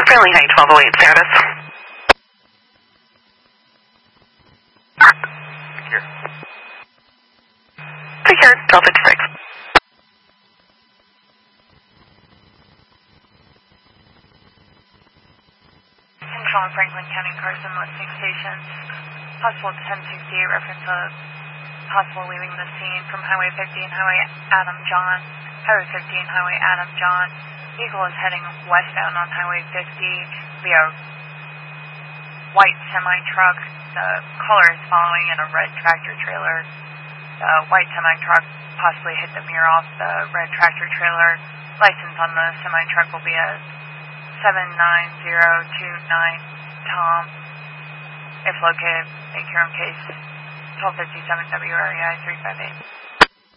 Fairly High 1208 status. Here. Take care, 1256. Control in Franklin County, Carson listening stations. Possible 1068 reference of possible leaving the scene from Highway 50 and Highway Adam John. Highway 50 and Highway Adam John. Vehicle is heading westbound on Highway 50 via white semi-truck. The caller is following in a red tractor trailer. The white semi-truck possibly hit the mirror off the red tractor trailer. License on the semi-truck will be a 79029 Tom. If located, make your own case. 1257 WREI 358.